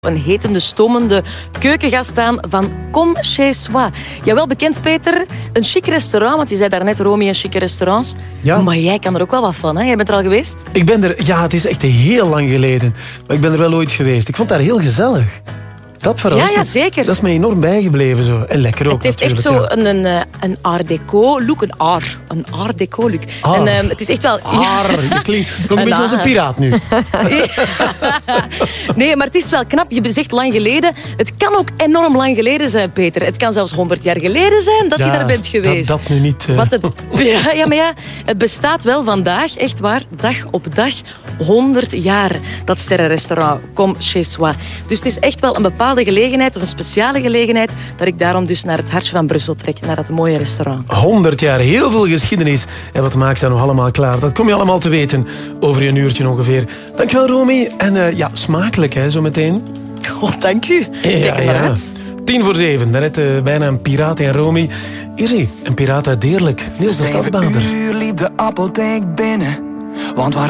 Een hetende, stomende keuken staan van Comme Chez Soi. Jawel bekend, Peter. Een chic restaurant, want je zei daarnet, Romy, een chique restaurants. Ja. Maar jij kan er ook wel wat van, hè? Jij bent er al geweest? Ik ben er, ja, het is echt heel lang geleden. Maar ik ben er wel ooit geweest. Ik vond het daar heel gezellig. Dat verrast Ja, zeker. Dat is mij enorm bijgebleven. Zo. En lekker ook. Het heeft echt zo een art deco look. Een art deco look. En het is echt wel... Je klinkt een beetje als een piraat nu. Nee, maar het is wel knap. Je zegt lang geleden. Het kan ook enorm lang geleden zijn, Peter. Het kan zelfs 100 jaar geleden zijn dat je daar bent geweest. Dat nu niet... Maar het bestaat wel vandaag, echt waar, dag op dag, 100 jaar. Dat sterrenrestaurant Comme Chez Soi. Dus het is echt wel een bepaalde gelegenheid, of een speciale gelegenheid, dat ik daarom dus naar het hartje van Brussel trek, naar dat mooie restaurant. 100 jaar, heel veel geschiedenis. En wat maakt dat nog allemaal klaar? Dat kom je allemaal te weten over een uurtje ongeveer. Dankjewel, Romy. En smakelijk, hè, zo meteen. Oh, dank u. Kijk er maar uit. 6:50. Daarnet bijna een piraat in Romy. Hier zie, een piraat uit Deerlijk. Niels de Stadsbader. 7 uur liep de apotheek binnen. Want waar